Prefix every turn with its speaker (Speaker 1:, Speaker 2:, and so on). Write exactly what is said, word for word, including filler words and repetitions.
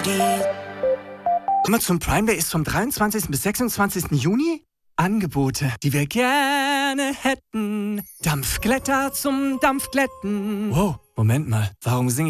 Speaker 1: Amazon Prime Day ist vom dreiundzwanzigsten bis sechsundzwanzigsten Juni. Angebote, die wir gerne hätten. Dampfglätter zum Dampfglätten. Wow, Moment mal, warum singe